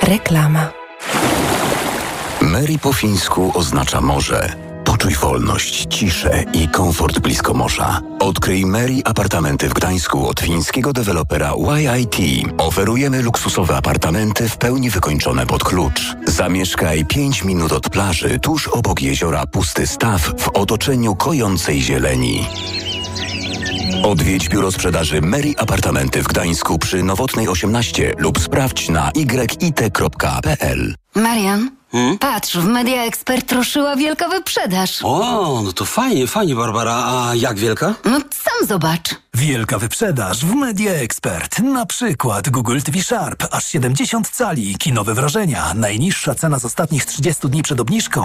Reklama. Mary po fińsku oznacza morze. Poczuj wolność, ciszę i komfort blisko morza. Odkryj Mary apartamenty w Gdańsku od fińskiego dewelopera YIT. Oferujemy luksusowe apartamenty w pełni wykończone pod klucz. Zamieszkaj 5 minut od plaży, tuż obok jeziora Pusty Staw w otoczeniu kojącej zieleni. Odwiedź biuro sprzedaży Mary Apartamenty w Gdańsku przy Nowotnej 18 lub sprawdź na yit.pl. Marian, patrz, w Media Expert ruszyła wielka wyprzedaż. O, no to fajnie, Barbara. A jak wielka? No sam zobacz. Wielka wyprzedaż w Media Expert. Na przykład Google TV Sharp, aż 70 cali, kinowe wrażenia. Najniższa cena z ostatnich 30 dni przed obniżką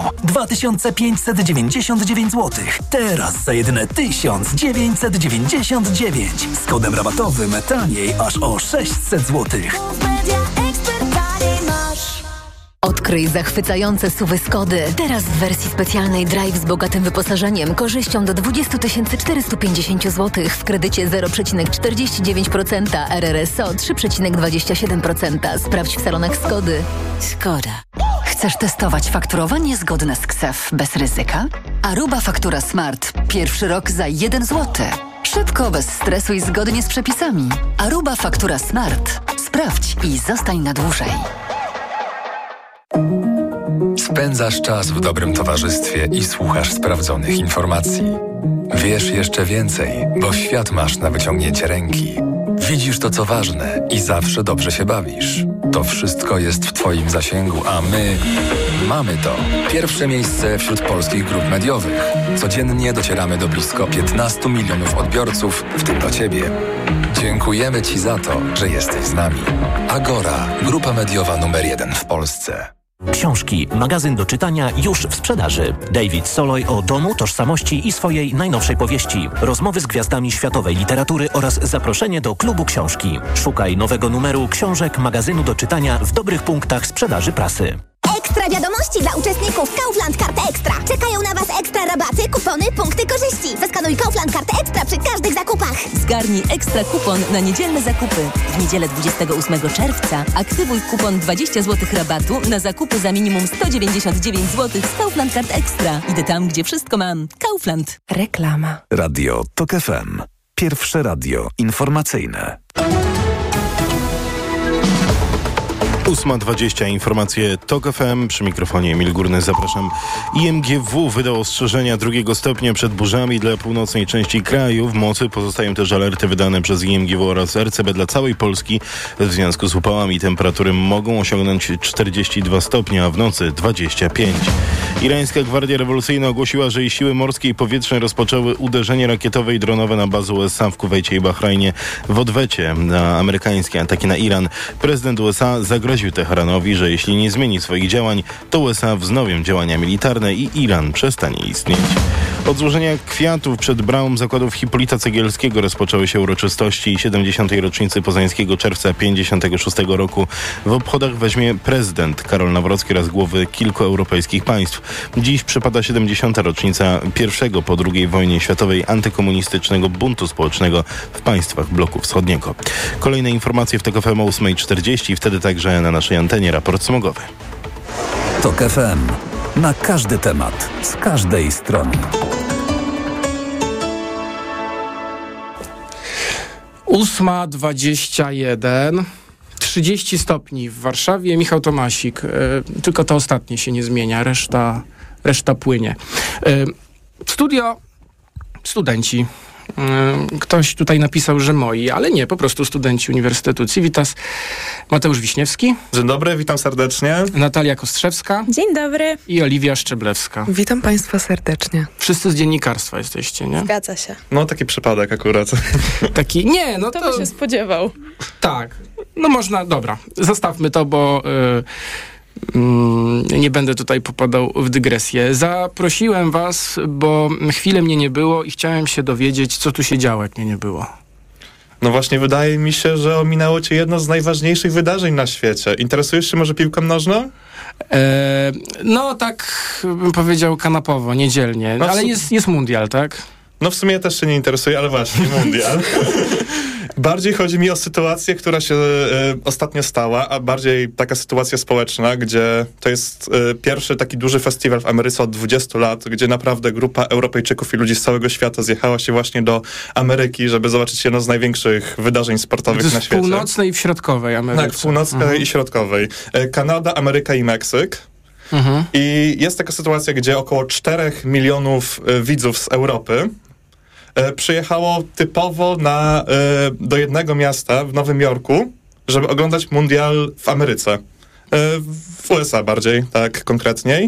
2599 zł. Teraz za jedyne 1999. Z kodem rabatowym taniej aż o 600 zł. Odkryj zachwycające SUV-y Skody. Teraz w wersji specjalnej Drive z bogatym wyposażeniem, korzyścią do 20 450 zł w kredycie 0,49%, RRSO 3,27%. Sprawdź w salonach Skody. Skoda. Chcesz testować fakturowanie zgodne z KSEF bez ryzyka? Aruba Faktura Smart. Pierwszy rok za 1 zł. Szybko, bez stresu i zgodnie z przepisami. Aruba Faktura Smart. Sprawdź i zostań na dłużej. Spędzasz czas w dobrym towarzystwie i słuchasz sprawdzonych informacji. Wiesz jeszcze więcej, bo świat masz na wyciągnięcie ręki. Widzisz to, co ważne i zawsze dobrze się bawisz. To wszystko jest w Twoim zasięgu, a my mamy to. Pierwsze miejsce wśród polskich grup mediowych. Codziennie docieramy do blisko 15 milionów odbiorców, w tym do Ciebie. Dziękujemy Ci za to, że jesteś z nami. Agora, grupa mediowa numer 1 w Polsce. Książki, magazyn do czytania już w sprzedaży. David Soloj o domu, tożsamości i swojej najnowszej powieści. Rozmowy z gwiazdami światowej literatury oraz zaproszenie do klubu książki. Szukaj nowego numeru książek magazynu do czytania w dobrych punktach sprzedaży prasy. Ekstra wiadomości dla uczestników Kaufland Karty Ekstra. Czekają na Was ekstra rabaty, kupony, punkty korzyści. Zeskanuj Kaufland Kartę Ekstra przy każdych zakupach. Zgarnij ekstra kupon na niedzielne zakupy. W niedzielę 28 czerwca aktywuj kupon 20 zł rabatu na zakupy za minimum 199 zł z Kaufland Kart Ekstra. Idę tam, gdzie wszystko mam. Kaufland. Reklama. Radio TOK FM. Pierwsze radio informacyjne. 8:20 informacje TOK FM. Przy mikrofonie Emil Górny. Zapraszam. IMGW wydał ostrzeżenia 2 stopnia przed burzami dla północnej części kraju. W mocy pozostają też alerty wydane przez IMGW oraz RCB dla całej Polski. W związku z upałami temperatury mogą osiągnąć 42 stopnie, a w nocy 25. Irańska Gwardia Rewolucyjna ogłosiła, że jej siły morskie i powietrzne rozpoczęły uderzenie rakietowe i dronowe na bazę USA w Kuwejcie i Bahrajnie w odwecie na amerykańskie ataki na Iran. Prezydent USA zagroził Teheranowi, że jeśli nie zmieni swoich działań, to USA wznowią działania militarne i Iran przestanie istnieć. Od złożenia kwiatów przed bramą zakładów Hipolita Cegielskiego rozpoczęły się uroczystości 70. rocznicy poznańskiego czerwca 56 roku. W obchodach weźmie prezydent Karol Nawrocki oraz głowy kilku europejskich państw. Dziś przypada 70. rocznica pierwszego po II wojnie światowej antykomunistycznego buntu społecznego w państwach bloku wschodniego. Kolejne informacje w TOK FM o 8:40, wtedy także na naszej antenie raport smogowy. TOK FM. Na każdy temat, z każdej strony. 8:21. 30 stopni w Warszawie. Michał Tomasik. Tylko to ostatnie się nie zmienia. Reszta płynie. Studio. Studenci. Ktoś tutaj napisał, że moi, ale nie, po prostu studenci Uniwersytetu Civitas. Mateusz Wiśniewski. Dzień dobry, witam serdecznie. Natalia Kostrzewska. Dzień dobry. I Oliwia Szczeblewska. Witam Państwa serdecznie. Wszyscy z dziennikarstwa jesteście, nie? Zgadza się. No, taki przypadek akurat. Taki, nie, no to... by się spodziewał. Tak. No można, dobra. Zostawmy to, bo... nie będę tutaj popadał w dygresję. Zaprosiłem was, bo chwilę mnie nie było i chciałem się dowiedzieć, co tu się działo, jak mnie nie było. No właśnie, wydaje mi się, że ominęło cię jedno z najważniejszych wydarzeń na świecie. Interesujesz się może piłką nożną? No tak bym powiedział kanapowo, niedzielnie. No, ale jest mundial, tak? No w sumie ja też się nie interesuję, ale właśnie, mundial. Bardziej chodzi mi o sytuację, która się ostatnio stała, a bardziej taka sytuacja społeczna, gdzie to jest pierwszy taki duży festiwal w Ameryce od 20 lat, gdzie naprawdę grupa Europejczyków i ludzi z całego świata zjechała się właśnie do Ameryki, żeby zobaczyć jedno z największych wydarzeń sportowych na świecie. W północnej i w środkowej Ameryce. Tak, w północnej i środkowej. Kanada, Ameryka i Meksyk. I jest taka sytuacja, gdzie około 4 milionów widzów z Europy przyjechało typowo do jednego miasta w Nowym Jorku, żeby oglądać mundial w Ameryce. W USA bardziej, tak konkretniej.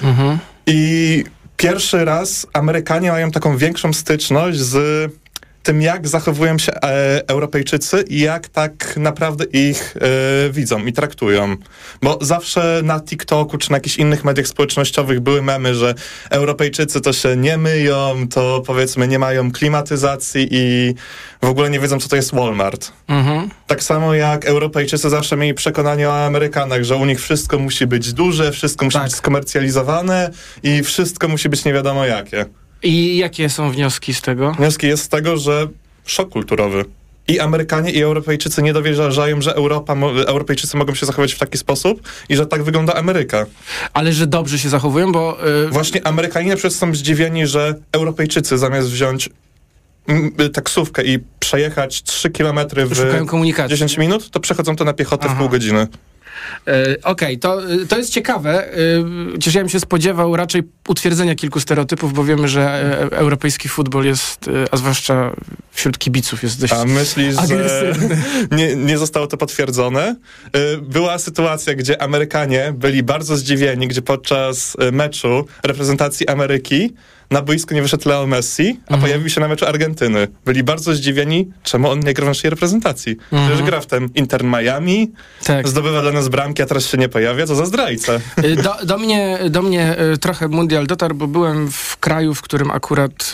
I pierwszy raz Amerykanie mają taką większą styczność z tym, jak zachowują się Europejczycy i jak tak naprawdę ich widzą i traktują. Bo zawsze na TikToku czy na jakichś innych mediach społecznościowych były memy, że Europejczycy to się nie myją, to powiedzmy nie mają klimatyzacji i w ogóle nie wiedzą, co to jest Walmart. Tak samo jak Europejczycy zawsze mieli przekonanie o Amerykanach, że u nich wszystko musi być duże, wszystko musi być skomercjalizowane i wszystko musi być nie wiadomo jakie. I jakie są wnioski z tego? Wnioski jest z tego, że szok kulturowy. I Amerykanie, i Europejczycy nie dowierzają, że Europejczycy mogą się zachować w taki sposób i że tak wygląda Ameryka. Ale że dobrze się zachowują, bo... Właśnie Amerykanie na przykład są zdziwieni, że Europejczycy zamiast wziąć taksówkę i przejechać 3 kilometry w 10 minut, to przechodzą to na piechotę w pół godziny. Okej, to jest ciekawe. Chociaż ja bym się spodziewał raczej utwierdzenia kilku stereotypów, bo wiemy, że europejski futbol jest, a zwłaszcza wśród kibiców, jest dość myślisz, agresywny. Że nie zostało to potwierdzone? Była sytuacja, gdzie Amerykanie byli bardzo zdziwieni, gdzie podczas meczu reprezentacji Ameryki na boisko nie wyszedł Leo Messi, a pojawił się na meczu Argentyny. Byli bardzo zdziwieni, czemu on nie gra w naszej reprezentacji. Przecież gra w tym Inter Miami, zdobywa dla nas bramki, a teraz się nie pojawia, co za zdrajca. Do mnie trochę mundial dotarł, bo byłem w kraju, w którym akurat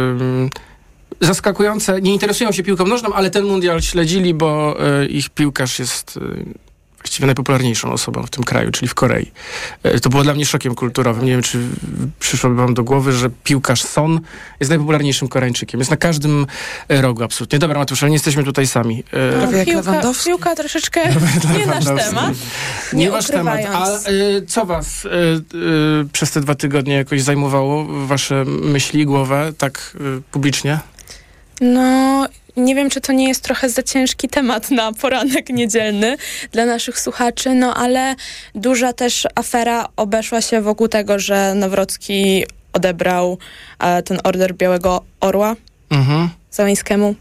zaskakujące, nie interesują się piłką nożną, ale ten mundial śledzili, bo ich piłkarz jest... właściwie najpopularniejszą osobą w tym kraju, czyli w Korei. To było dla mnie szokiem kulturowym. Nie wiem, czy przyszłoby wam do głowy, że piłkarz Son jest najpopularniejszym Koreańczykiem. Jest na każdym rogu, absolutnie. Dobra, Matusz, ale nie jesteśmy tutaj sami. Piłka troszeczkę nie nasz temat. Nie wasz temat. A co was przez te 2 tygodnie jakoś zajmowało? Wasze myśli, głowę, tak publicznie? No... Nie wiem, czy to nie jest trochę za ciężki temat na poranek niedzielny dla naszych słuchaczy, no ale duża też afera obeszła się wokół tego, że Nawrocki odebrał ten order Białego Orła Zeleńskiemu.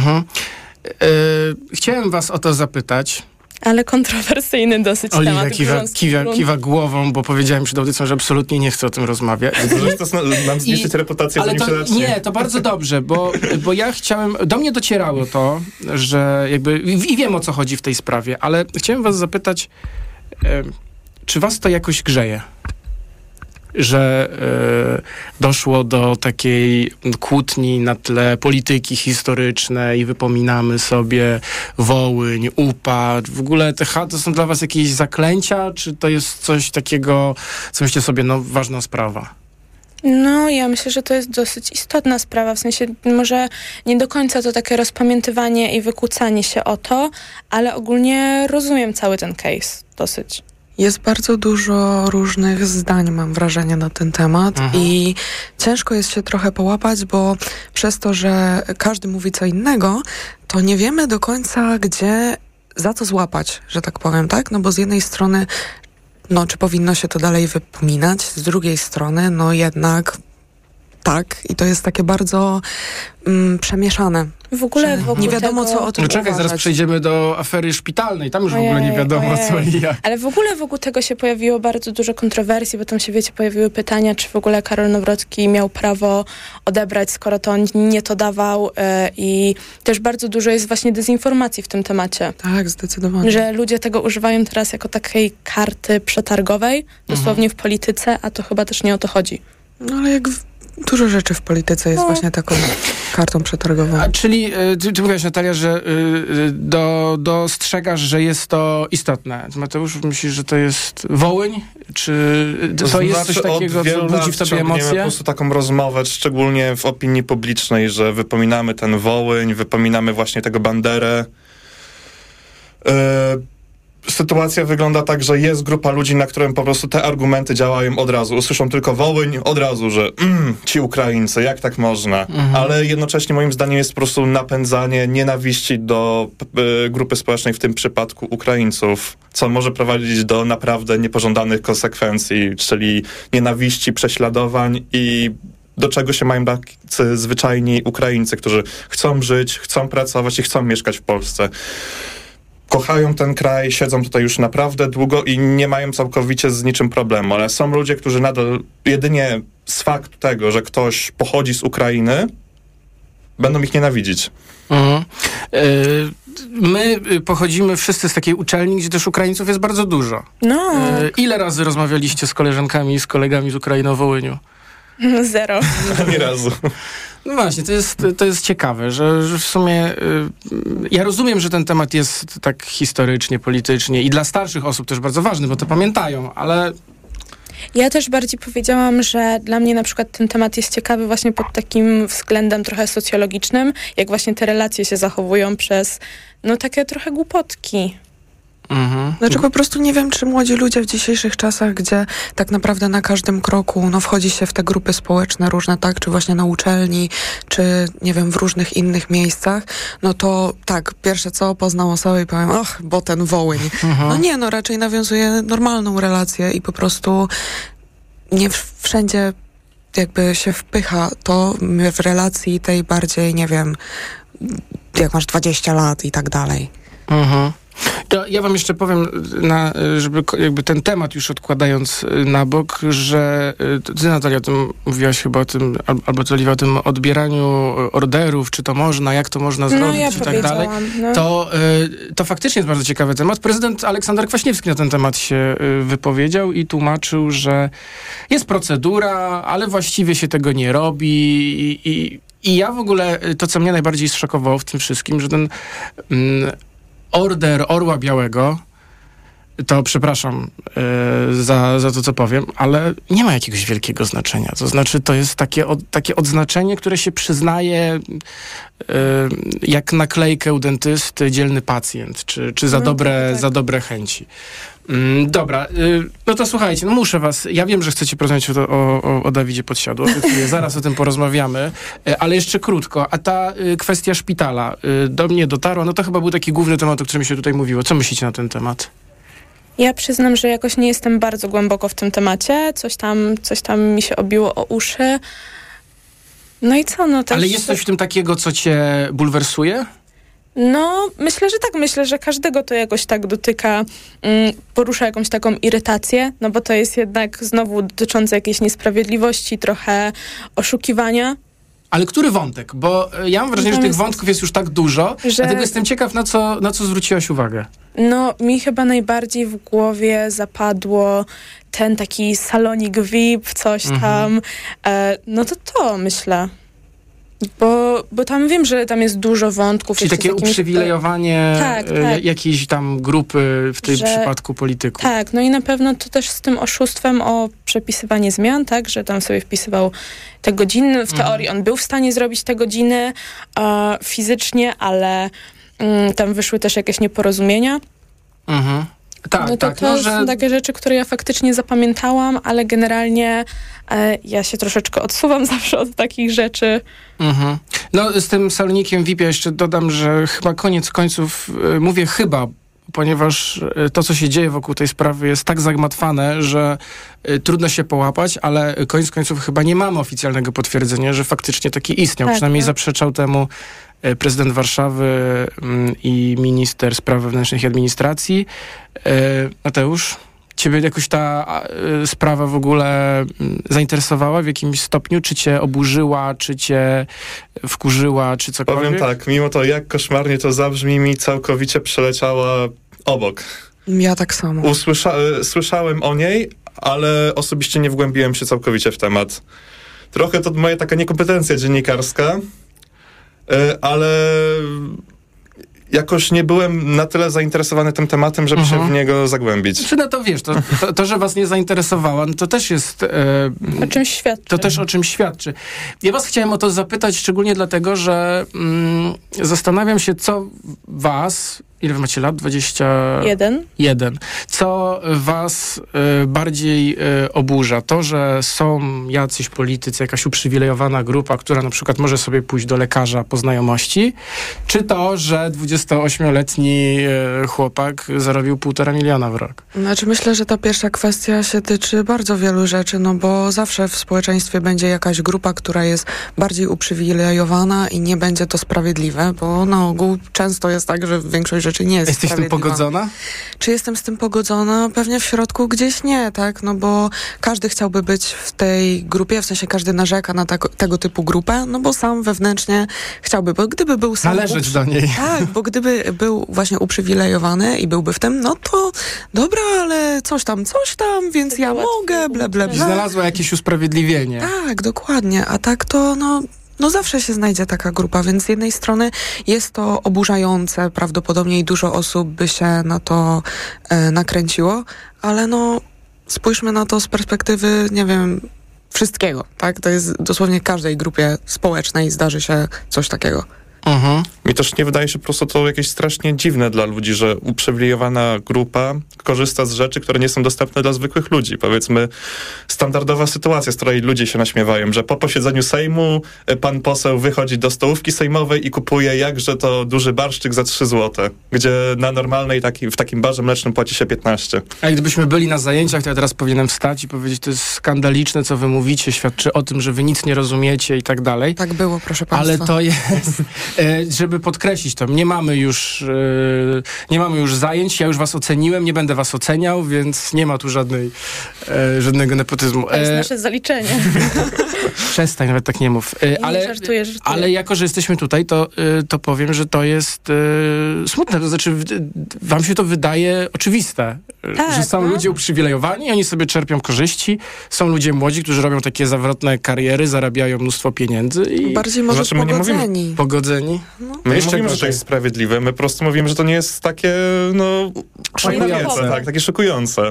Chciałem was o to zapytać. Ale kontrowersyjny dosyć temat. Kiwa głową, bo powiedziałem przed audycją, że absolutnie nie chcę o tym rozmawiać. To nam zniszczyć reputację, ale nie, to bardzo dobrze, bo ja chciałem... Do mnie docierało to, że jakby... I wiem, o co chodzi w tej sprawie, ale chciałem was zapytać, czy was to jakoś grzeje? Że doszło do takiej kłótni na tle polityki historycznej i wypominamy sobie Wołyń, UPA. W ogóle to są dla was jakieś zaklęcia, czy to jest coś takiego, co myślicie sobie, ważna sprawa? No, ja myślę, że to jest dosyć istotna sprawa, w sensie może nie do końca to takie rozpamiętywanie i wykłócanie się o to, ale ogólnie rozumiem cały ten case dosyć. Jest bardzo dużo różnych zdań, mam wrażenie, na ten temat i ciężko jest się trochę połapać, bo przez to, że każdy mówi co innego, to nie wiemy do końca, gdzie, za co złapać, że tak powiem, tak? No bo z jednej strony, czy powinno się to dalej wypominać, z drugiej strony, jednak tak i to jest takie bardzo przemieszane. W ogóle nie wiadomo, co o tym uważać. Czekaj, zaraz przejdziemy do afery szpitalnej. Tam już w ogóle nie wiadomo, co i jak. Ale w ogóle wokół tego się pojawiło bardzo dużo kontrowersji, bo tam się, pojawiły pytania, czy w ogóle Karol Nawrocki miał prawo odebrać, skoro to on nie to dawał i też bardzo dużo jest właśnie dezinformacji w tym temacie. Tak, zdecydowanie. Że ludzie tego używają teraz jako takiej karty przetargowej, dosłownie w polityce, a to chyba też nie o to chodzi. No ale jak Dużo rzeczy w polityce jest właśnie taką kartą przetargową. Czyli ty mówiłaś, Natalia, że dostrzegasz, że jest to istotne. Mateusz, myślisz, że to jest Wołyń? Czy to jest coś takiego, co budzi w tobie emocje? Po prostu taką rozmowę, szczególnie w opinii publicznej, że wypominamy ten Wołyń, wypominamy właśnie tego Banderę. Sytuacja wygląda tak, że jest grupa ludzi, na którym po prostu te argumenty działają od razu. Usłyszą tylko Wołyń, od razu, że ci Ukraińcy, jak tak można? Ale jednocześnie moim zdaniem jest po prostu napędzanie nienawiści do grupy społecznej, w tym przypadku Ukraińców, co może prowadzić do naprawdę niepożądanych konsekwencji, czyli nienawiści, prześladowań i do czego się mają tacy zwyczajni Ukraińcy, którzy chcą żyć, chcą pracować i chcą mieszkać w Polsce. Kochają ten kraj, siedzą tutaj już naprawdę długo i nie mają całkowicie z niczym problemu, ale są ludzie, którzy nadal jedynie z faktu tego, że ktoś pochodzi z Ukrainy, będą ich nienawidzić. My pochodzimy wszyscy z takiej uczelni, gdzie też Ukraińców jest bardzo dużo. Ile razy rozmawialiście z koleżankami i z kolegami z Ukrainy o Wołyniu? 0. Ani razu. No właśnie, to jest ciekawe, że w sumie ja rozumiem, że ten temat jest tak historycznie, politycznie i dla starszych osób też bardzo ważny, bo to pamiętają, ale... Ja też bardziej powiedziałam, że dla mnie na przykład ten temat jest ciekawy właśnie pod takim względem trochę socjologicznym, jak właśnie te relacje się zachowują przez takie trochę głupotki. Znaczy po prostu nie wiem, czy młodzi ludzie w dzisiejszych czasach, gdzie tak naprawdę na każdym kroku wchodzi się w te grupy społeczne różne, tak, czy właśnie na uczelni, czy nie wiem, w różnych innych miejscach, to tak, pierwsze co, poznam osobę i powiem, bo ten Wołyń. Raczej nawiązuje normalną relację i po prostu nie wszędzie jakby się wpycha to w relacji tej bardziej, nie wiem, jak masz 20 lat i tak dalej. To ja wam jeszcze powiem, żeby jakby ten temat już odkładając na bok, że ty, Natalia, o tym mówiłaś chyba o tym, albo ty, Oliwia, o tym odbieraniu orderów, czy to można, jak to można zrobić i tak dalej. To faktycznie jest bardzo ciekawy temat. Prezydent Aleksander Kwaśniewski na ten temat się wypowiedział i tłumaczył, że jest procedura, ale właściwie się tego nie robi i ja w ogóle, to co mnie najbardziej zszokowało w tym wszystkim, że ten Order Orła Białego, to przepraszam za to, co powiem, ale nie ma jakiegoś wielkiego znaczenia. To znaczy, to jest takie odznaczenie, które się przyznaje jak naklejkę u dentysty dzielny pacjent, czy za dobre chęci. Dobra, to słuchajcie, muszę was, ja wiem, że chcecie porozmawiać o Dawidzie Podsiadło, zaraz o tym porozmawiamy, ale jeszcze krótko, a ta kwestia szpitala do mnie dotarła, to chyba był taki główny temat, o którym się tutaj mówiło. Co myślicie na ten temat? Ja przyznam, że jakoś nie jestem bardzo głęboko w tym temacie, coś tam mi się obiło o uszy. No i co? Też... Ale jest coś w tym takiego, co cię bulwersuje? Myślę, że tak. Myślę, że każdego to jakoś tak dotyka, porusza jakąś taką irytację, bo to jest jednak znowu dotyczące jakiejś niesprawiedliwości, trochę oszukiwania. Ale który wątek? Bo ja mam wrażenie, że tych wątków jest już tak dużo, dlatego jestem ciekaw, na co zwróciłaś uwagę. Mi chyba najbardziej w głowie zapadło ten taki salonik VIP, coś tam. To myślę. Bo tam wiem, że tam jest dużo wątków. Czyli takie uprzywilejowanie jakiejś tam grupy, w tym przypadku polityków. Tak, i na pewno to też z tym oszustwem o przepisywanie zmian, tak, że tam sobie wpisywał te godziny. W teorii on był w stanie zrobić te godziny fizycznie, ale tam wyszły też jakieś nieporozumienia. To są takie rzeczy, które ja faktycznie zapamiętałam, ale generalnie ja się troszeczkę odsuwam zawsze od takich rzeczy. Z tym salonikiem VIP ja jeszcze dodam, że chyba koniec końców, mówię chyba, ponieważ to, co się dzieje wokół tej sprawy jest tak zagmatwane, że trudno się połapać, ale koniec końców chyba nie mamy oficjalnego potwierdzenia, że faktycznie taki istniał. Przynajmniej zaprzeczał temu prezydent Warszawy i minister spraw wewnętrznych i administracji. Mateusz, ciebie jakoś ta sprawa w ogóle zainteresowała w jakimś stopniu? Czy cię oburzyła, czy cię wkurzyła, czy cokolwiek? Powiem tak, mimo to jak koszmarnie to zabrzmi, mi całkowicie przeleciała obok. Ja tak samo. Słyszałem o niej, ale osobiście nie wgłębiłem się całkowicie w temat. trochę to moja taka niekompetencja dziennikarska, ale jakoś nie byłem na tyle zainteresowany tym tematem, żeby się w niego zagłębić. Czy no to wiesz, to że was nie zainteresowała, no to też jest... o czymś świadczy. To też o czymś świadczy. Ja was chciałem o to zapytać szczególnie dlatego, że zastanawiam się, co was... Ile wy macie lat? 21. Co was bardziej oburza? To, że są jacyś politycy, jakaś uprzywilejowana grupa, która na przykład może sobie pójść do lekarza po znajomości, czy to, że 28-letni chłopak zarobił 1,5 miliona w rok? Znaczy myślę, że ta pierwsza kwestia się tyczy bardzo wielu rzeczy, no bo zawsze w społeczeństwie będzie jakaś grupa, która jest bardziej uprzywilejowana i nie będzie to sprawiedliwe, bo na ogół często jest tak, że większość rzeczy nie jest Jesteś z tym pogodzona? Czy jestem z tym pogodzona? Pewnie w środku gdzieś nie, tak? No bo każdy chciałby być w tej grupie, w sensie każdy narzeka na tego typu grupę, no bo sam wewnętrznie chciałby, bo gdyby był sam... Należeć do niej. Tak, bo gdyby był właśnie uprzywilejowany i byłby w tym, no to dobra, ale coś tam, więc ja mogę, ble, ble, ble. Znalazła jakieś usprawiedliwienie. Tak, dokładnie, a tak to, no zawsze się znajdzie taka grupa, więc z jednej strony jest to oburzające prawdopodobnie i dużo osób by się na to nakręciło, ale no spójrzmy na to z perspektywy, nie wiem, wszystkiego, tak? To jest dosłownie każdej grupie społecznej zdarzy się coś takiego. Mi też nie wydaje się po prostu to jakieś strasznie dziwne dla ludzi, że uprzywilejowana grupa korzysta z rzeczy, które nie są dostępne dla zwykłych ludzi. Powiedzmy, standardowa sytuacja, z której ludzie się naśmiewają, że po posiedzeniu Sejmu pan poseł wychodzi do stołówki sejmowej i kupuje jakże to duży barszczyk za 3 zł, gdzie na normalnej w takim barze mlecznym płaci się 15. A gdybyśmy byli na zajęciach, to ja teraz powinienem wstać i powiedzieć, to jest skandaliczne, co wy mówicie, świadczy o tym, że wy nic nie rozumiecie i tak dalej. Tak było, proszę państwa. Ale to jest... żeby podkreślić to, nie mamy już zajęć, ja już was oceniłem, nie będę was oceniał, więc nie ma tu żadnego nepotyzmu. To jest nasze zaliczenie. Przestań, nawet tak nie mów. Żartuję. Ale jako, że jesteśmy tutaj, to powiem, że to jest smutne. To znaczy, wam się to wydaje oczywiste, że są ludzie uprzywilejowani, oni sobie czerpią korzyści, są ludzie młodzi, którzy robią takie zawrotne kariery, zarabiają mnóstwo pieniędzy i... Bardziej może Pogodzeni. My nie mówimy, że to jest sprawiedliwe, my po prostu mówimy, że to nie jest takie, takie szokujące.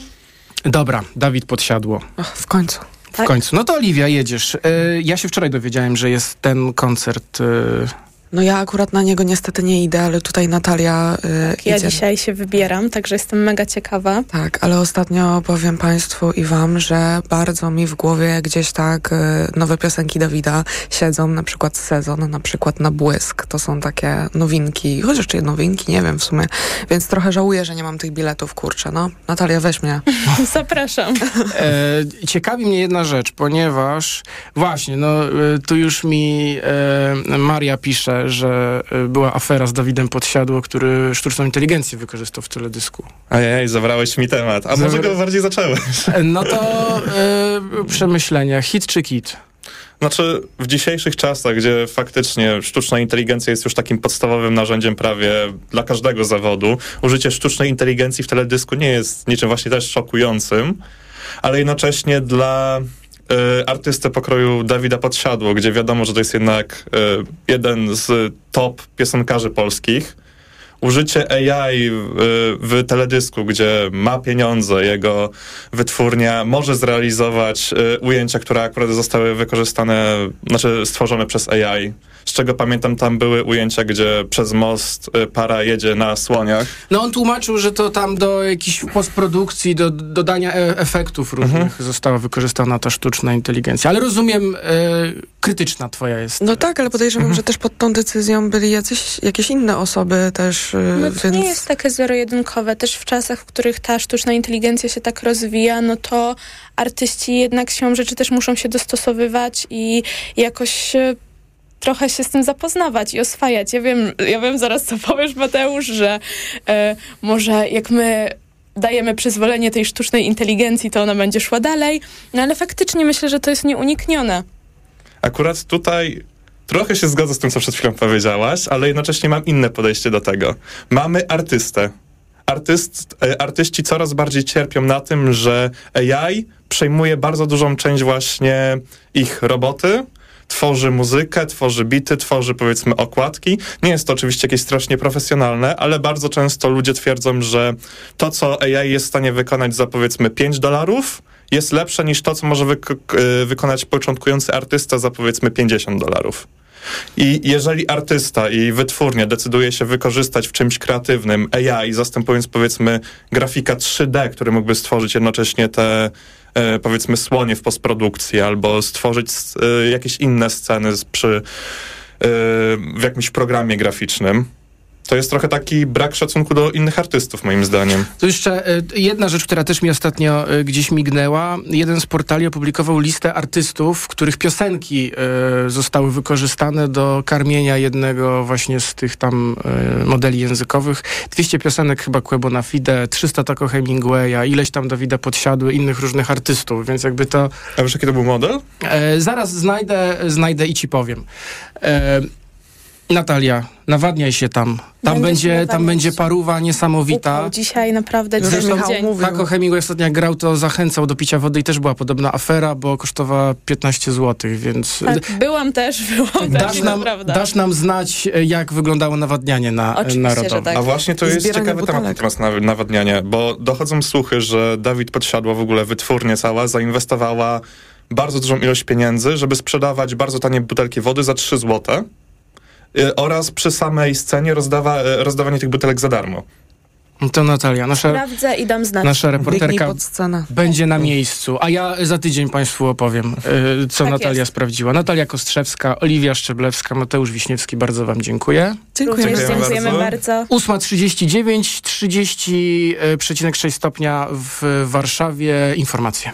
Dobra, Dawid Podsiadło. W końcu. W końcu. No to Oliwia, jedziesz. Ja się wczoraj dowiedziałem, że jest ten koncert... No ja akurat na niego niestety nie idę, ale tutaj Natalia idzie. Ja dzisiaj się wybieram, także jestem mega ciekawa. Tak, ale ostatnio powiem państwu i wam, że bardzo mi w głowie gdzieś tak nowe piosenki Dawida siedzą, na przykład Sezon, na przykład Na błysk. To są takie nowinki, chociaż czy nowinki, nie wiem w sumie. Więc trochę żałuję, że nie mam tych biletów, kurczę. No, Natalia, weź mnie. Zapraszam. Ciekawi mnie jedna rzecz, ponieważ właśnie, tu już mi Maria pisze, że była afera z Dawidem Podsiadło, który sztuczną inteligencję wykorzystał w teledysku. Ojej, zabrałeś mi temat. A może go bardziej zacząłeś? No to przemyślenia. Hit czy kit? Znaczy, w dzisiejszych czasach, gdzie faktycznie sztuczna inteligencja jest już takim podstawowym narzędziem prawie dla każdego zawodu, użycie sztucznej inteligencji w teledysku nie jest niczym właśnie też szokującym, ale jednocześnie dla artystę pokroju Dawida Podsiadło, gdzie wiadomo, że to jest jednak jeden z top piosenkarzy polskich. Użycie AI w teledysku, gdzie ma pieniądze, jego wytwórnia może zrealizować ujęcia, które akurat zostały stworzone przez AI. Z czego pamiętam, tam były ujęcia, gdzie przez most para jedzie na słoniach. No on tłumaczył, że to tam do jakiejś postprodukcji, do dodania efektów różnych została wykorzystana ta sztuczna inteligencja. Ale rozumiem, krytyczna twoja jest. No tak, ale podejrzewam, że też pod tą decyzją byli jakieś inne osoby też. To nie jest takie zero-jedynkowe. Też w czasach, w których ta sztuczna inteligencja się tak rozwija, no to artyści jednak siłą rzeczy też muszą się dostosowywać i jakoś trochę się z tym zapoznawać i oswajać. Ja wiem zaraz, co powiesz, Mateusz, że może jak my dajemy przyzwolenie tej sztucznej inteligencji, to ona będzie szła dalej, no ale faktycznie myślę, że to jest nieuniknione. Akurat tutaj trochę się zgodzę z tym, co przed chwilą powiedziałaś, ale jednocześnie mam inne podejście do tego. Mamy artystę. Artyści coraz bardziej cierpią na tym, że AI przejmuje bardzo dużą część właśnie ich roboty, tworzy muzykę, tworzy bity, tworzy powiedzmy okładki. Nie jest to oczywiście jakieś strasznie profesjonalne, ale bardzo często ludzie twierdzą, że to, co AI jest w stanie wykonać za powiedzmy $5, jest lepsze niż to, co może wykonać początkujący artysta za powiedzmy $50. I jeżeli artysta i wytwórnia decyduje się wykorzystać w czymś kreatywnym AI, zastępując powiedzmy grafika 3D, który mógłby stworzyć jednocześnie te powiedzmy słonie w postprodukcji albo stworzyć jakieś inne sceny w jakimś programie graficznym, to jest trochę taki brak szacunku do innych artystów, moim zdaniem. To jeszcze jedna rzecz, która też mi ostatnio gdzieś mignęła. Jeden z portali opublikował listę artystów, których piosenki zostały wykorzystane do karmienia jednego właśnie z tych tam modeli językowych. 200 piosenek chyba Quebo na Fide, 300 Taco Hemingwaya, ileś tam Dawida Podsiadły, innych różnych artystów, więc jakby to... A wiesz, jaki to był model? Zaraz znajdę i ci powiem. Natalia, nawadniaj się tam. Tam będzie paruwa niesamowita. Dzisiaj naprawdę dzień. Taco Hemingway ostatnio jak grał, to zachęcał do picia wody i też była podobna afera, bo kosztowała 15 zł, więc... Tak, byłam też, dasz nam znać, jak wyglądało nawadnianie narodowe. Tak. A właśnie to jest ciekawy temat na temat nawadniania, bo dochodzą słuchy, że Dawid Podsiadło, w ogóle wytwórnia cała, zainwestowała bardzo dużą ilość pieniędzy, żeby sprzedawać bardzo tanie butelki wody za 3 zł. Oraz przy samej scenie rozdawanie tych butelek za darmo. To Natalia, sprawdzę i dam znać. Nasza reporterka będzie na miejscu, a ja za tydzień Państwu opowiem, co tak Natalia sprawdziła. Natalia Kostrzewska, Oliwia Szczeblewska, Mateusz Wiśniewski, bardzo wam dziękuję. Dziękujemy bardzo. 8:39, 30,6 stopnia w Warszawie. Informacje.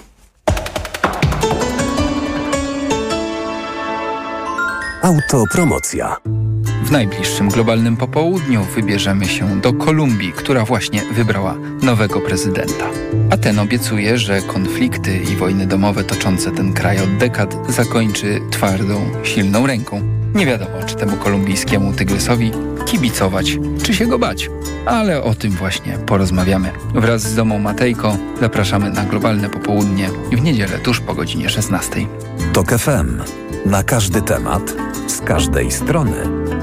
Autopromocja. W najbliższym globalnym popołudniu wybierzemy się do Kolumbii, która właśnie wybrała nowego prezydenta. A ten obiecuje, że konflikty i wojny domowe toczące ten kraj od dekad zakończy twardą, silną ręką. Nie wiadomo, czy temu kolumbijskiemu tygrysowi kibicować, czy się go bać. Ale o tym właśnie porozmawiamy. Wraz z Domą Matejko zapraszamy na globalne popołudnie w niedzielę tuż po godzinie 16. TOK FM. Na każdy temat, z każdej strony.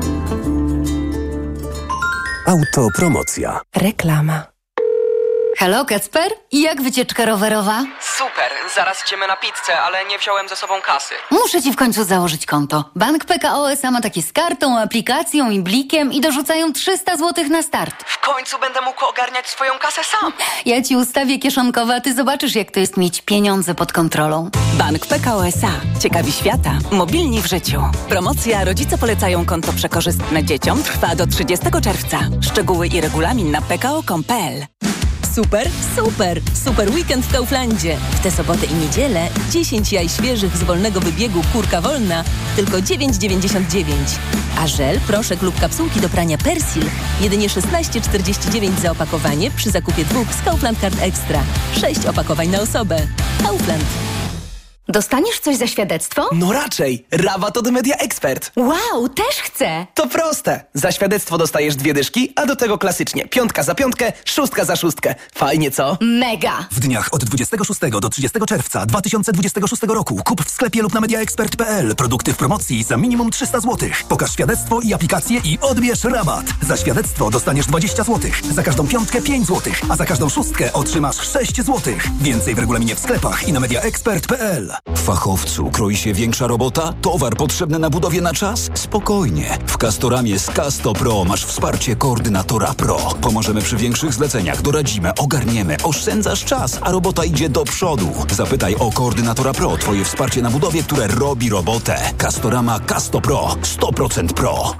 Autopromocja. Reklama. Halo, Kacper? I jak wycieczka rowerowa? Super, zaraz idziemy na pizzę, ale nie wziąłem ze sobą kasy. Muszę ci w końcu założyć konto. Bank PKO SA ma takie z kartą, aplikacją i blikiem i dorzucają 300 zł na start. W końcu będę mógł ogarniać swoją kasę sam. Ja ci ustawię kieszonkowe, a ty zobaczysz, jak to jest mieć pieniądze pod kontrolą. Bank PKO SA. Ciekawi świata. Mobilni w życiu. Promocja Rodzice polecają konto przekorzystne dzieciom trwa do 30 czerwca. Szczegóły i regulamin na pko.com.pl. Super, super! Super weekend w Kauflandzie. W tę sobotę i niedzielę 10 jaj świeżych z wolnego wybiegu Kurka Wolna tylko 9,99. A żel, proszek lub kapsułki do prania Persil jedynie 16,49 za opakowanie przy zakupie 2 z Kaufland Card Extra. 6 opakowań na osobę. Kaufland. Dostaniesz coś za świadectwo? No raczej. Rabat od Media Expert. Wow, też chcę! To proste. Za świadectwo dostajesz 2 dyszki, a do tego klasycznie 5 za 5, 6 za 6. Fajnie, co? Mega! W dniach od 26 do 30 czerwca 2026 roku kup w sklepie lub na mediaexpert.pl produkty w promocji za minimum 300 zł. Pokaż świadectwo i aplikację i odbierz rabat. Za świadectwo dostaniesz 20 zł. Za każdą 5 5 zł, a za każdą 6 otrzymasz 6 zł. Więcej w regulaminie w sklepach i na mediaexpert.pl. Fachowcu kroi się większa robota? Towar potrzebny na budowie na czas? Spokojnie. W Castoramie z Casto Pro masz wsparcie koordynatora Pro. Pomożemy przy większych zleceniach, doradzimy, ogarniemy, oszczędzasz czas, a robota idzie do przodu. Zapytaj o koordynatora Pro, twoje wsparcie na budowie, które robi robotę. Castorama Casto Pro. 100% Pro.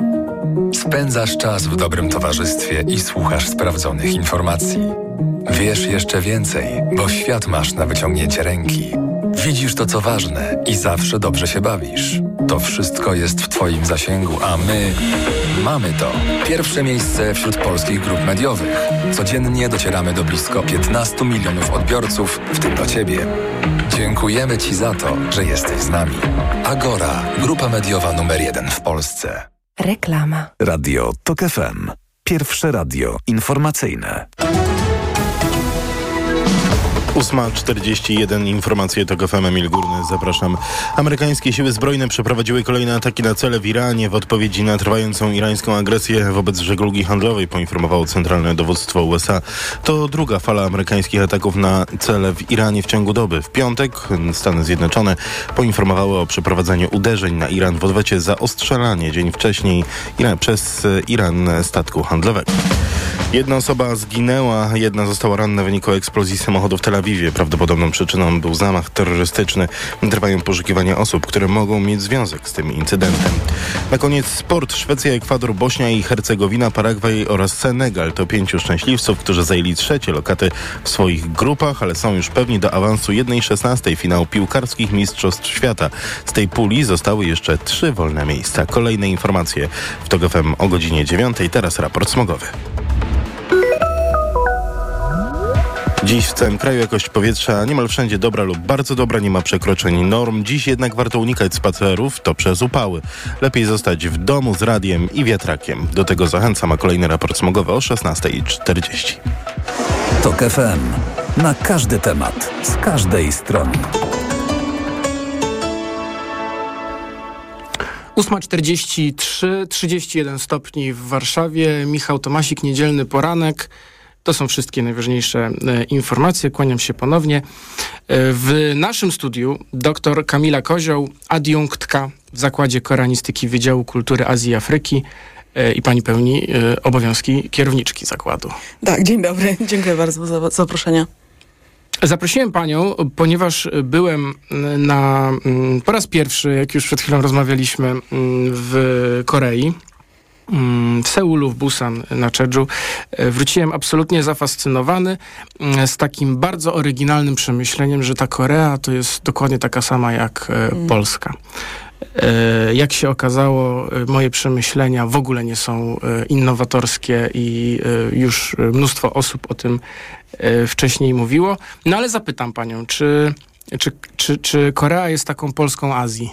Spędzasz czas w dobrym towarzystwie i słuchasz sprawdzonych informacji. Wiesz jeszcze więcej, bo świat masz na wyciągnięcie ręki. Widzisz to, co ważne i zawsze dobrze się bawisz. To wszystko jest w twoim zasięgu, a my mamy to. Pierwsze miejsce wśród polskich grup mediowych. Codziennie docieramy do blisko 15 milionów odbiorców, w tym do ciebie. Dziękujemy ci za to, że jesteś z nami. Agora, grupa mediowa numer 1 w Polsce. Reklama. Radio TOK FM. Pierwsze radio informacyjne. 8:41, informacje TOK FM, Emil Górny, zapraszam. Amerykańskie siły zbrojne przeprowadziły kolejne ataki na cele w Iranie w odpowiedzi na trwającą irańską agresję wobec żeglugi handlowej, poinformowało Centralne Dowództwo USA. To druga fala amerykańskich ataków na cele w Iranie w ciągu doby. W piątek Stany Zjednoczone poinformowały o przeprowadzeniu uderzeń na Iran w odwecie za ostrzelanie dzień wcześniej przez Iran statku handlowego. Jedna osoba zginęła, jedna została ranna w wyniku eksplozji samochodu w Tel Awiwie. Prawdopodobną przyczyną był zamach terrorystyczny. Trwają poszukiwania osób, które mogą mieć związek z tym incydentem. Na koniec sport. Szwecja, Ekwador, Bośnia i Hercegowina, Paragwaj oraz Senegal to 5 szczęśliwców, którzy zajęli trzecie lokaty w swoich grupach, ale są już pewni do awansu 1/16 finału piłkarskich Mistrzostw Świata. Z tej puli zostały jeszcze 3 wolne miejsca. Kolejne informacje w TOK FM o godzinie 9. Teraz raport smogowy. Dziś w całym kraju jakość powietrza niemal wszędzie dobra lub bardzo dobra, nie ma przekroczeń norm. Dziś jednak warto unikać spacerów, to przez upały. Lepiej zostać w domu z radiem i wiatrakiem. Do tego zachęcam, a kolejny raport smogowy o 16:40. TOK FM. Na każdy temat, z każdej strony. 8:43, 31 stopni w Warszawie. Michał Tomasik, niedzielny poranek. To są wszystkie najważniejsze informacje. Kłaniam się ponownie. W naszym studiu dr Kamila Kozioł, adiunktka w Zakładzie Koreanistyki Wydziału Kultury Azji i Afryki i pani pełni obowiązki kierowniczki zakładu. Tak, dzień dobry. Dziękuję bardzo za zaproszenie. Zaprosiłem panią, ponieważ byłem po raz pierwszy, jak już przed chwilą rozmawialiśmy, w Korei. W Seulu, w Busan, na Jeju. Wróciłem absolutnie zafascynowany z takim bardzo oryginalnym przemyśleniem, że ta Korea to jest dokładnie taka sama jak Polska. Jak się okazało, moje przemyślenia w ogóle nie są innowatorskie i już mnóstwo osób o tym wcześniej mówiło. No ale zapytam panią, czy Korea jest taką Polską Azji?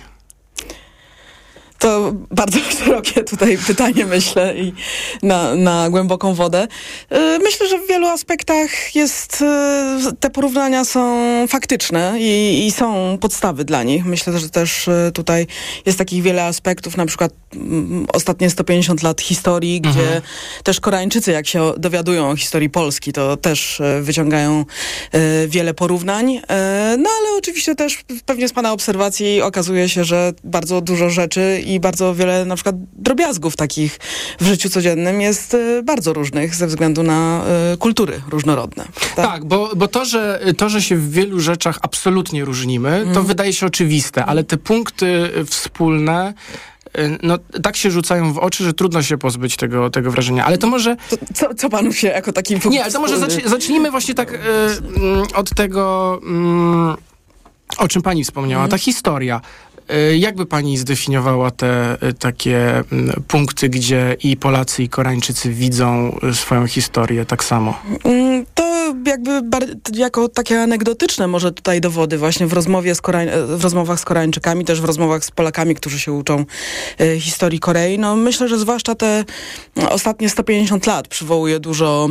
To bardzo szerokie tutaj pytanie, myślę, i na głęboką wodę. Myślę, że w wielu aspektach te porównania są faktyczne i są podstawy dla nich. Myślę, że też tutaj jest takich wiele aspektów, na przykład ostatnie 150 lat historii, gdzie też Koreańczycy, jak się dowiadują o historii Polski, to też wyciągają wiele porównań. No ale oczywiście też pewnie z pana obserwacji okazuje się, że bardzo dużo rzeczy i bardzo wiele na przykład drobiazgów takich w życiu codziennym jest bardzo różnych ze względu na kultury różnorodne. Tak, bo to, że się w wielu rzeczach absolutnie różnimy, to wydaje się oczywiste, ale te punkty wspólne tak się rzucają w oczy, że trudno się pozbyć tego wrażenia. Ale to może... Co panu się jako taki punkt Nie, ale to może zacznijmy właśnie tak od tego, o czym pani wspomniała, ta historia. Jak by pani zdefiniowała te takie punkty, gdzie i Polacy, i Koreańczycy widzą swoją historię tak samo? To jakby jako takie anegdotyczne może tutaj dowody właśnie w rozmowach z Koreańczykami, też w rozmowach z Polakami, którzy się uczą historii Korei. No myślę, że zwłaszcza te ostatnie 150 lat przywołuje dużo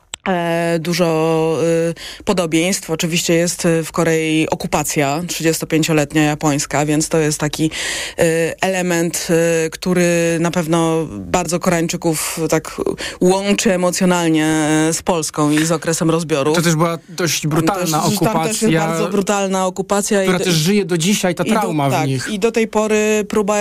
podobieństw. Oczywiście jest w Korei okupacja 35-letnia japońska, więc to jest taki element, który na pewno bardzo Koreańczyków tak łączy emocjonalnie z Polską i z okresem rozbioru. To też była dość brutalna okupacja. Tam też jest bardzo brutalna okupacja. Która też żyje do dzisiaj, ta trauma w nich. I do tej pory próba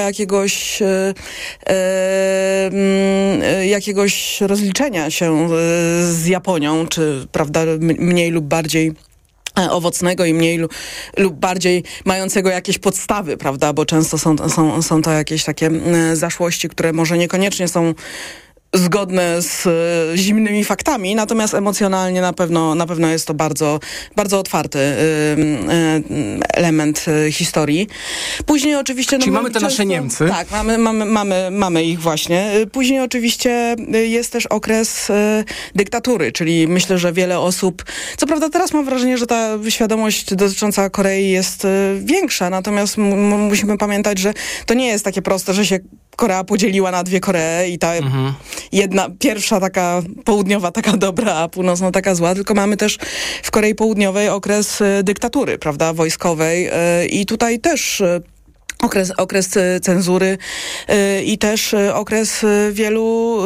jakiegoś rozliczenia się z Japonią, czy prawda, mniej lub bardziej owocnego i mniej lub bardziej mającego jakieś podstawy, prawda, bo często są to jakieś takie zaszłości, które może niekoniecznie są zgodne z zimnymi faktami, natomiast emocjonalnie na pewno jest to bardzo, bardzo otwarty element historii. Później oczywiście... Czyli mamy te nasze Niemcy. Tak, mamy ich właśnie. Później oczywiście jest też okres dyktatury, czyli myślę, że wiele osób... Co prawda teraz mam wrażenie, że ta świadomość dotycząca Korei jest większa, natomiast musimy pamiętać, że to nie jest takie proste, że się Korea podzieliła na dwie Koree i ta jedna, pierwsza taka południowa, taka dobra, a północna taka zła, tylko mamy też w Korei Południowej okres dyktatury, prawda, wojskowej i tutaj też okres cenzury i też okres wielu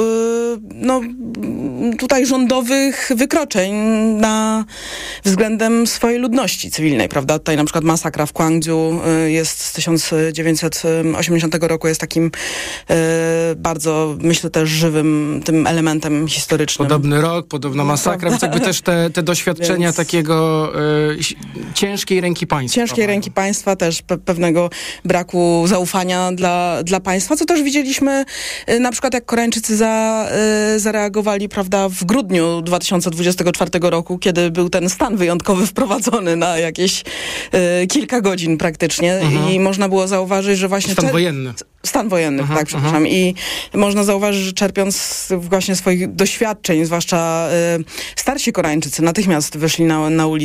tutaj rządowych wykroczeń względem swojej ludności cywilnej, prawda? Tutaj na przykład masakra w Gwangju jest z 1980 roku, jest takim bardzo, myślę, też żywym tym elementem historycznym. Podobny rok, podobna masakra, więc jakby też te doświadczenia takiego ciężkiej ręki państwa. Ciężkiej ręki państwa, też pewnego braku zaufania dla państwa, co też widzieliśmy na przykład jak Koreańczycy zareagowali, prawda, w grudniu 2024 roku, kiedy był ten stan wyjątkowy wprowadzony na jakieś kilka godzin praktycznie i można było zauważyć, że właśnie... Stan wojenny. Stan wojenny, tak, przepraszam. I można zauważyć, że czerpiąc właśnie swoich doświadczeń, zwłaszcza starsi Koreańczycy, natychmiast wyszli na ulicę